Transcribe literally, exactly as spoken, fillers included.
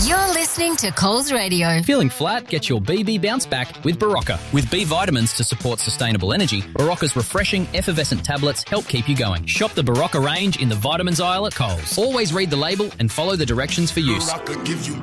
You're listening to Coles Radio. Feeling flat? Get your B B bounce back with Barocca. With B vitamins to support sustainable energy, Barocca's refreshing, effervescent tablets help keep you going. Shop the Barocca range in the vitamins aisle at Coles. Always read the label and follow the directions for use.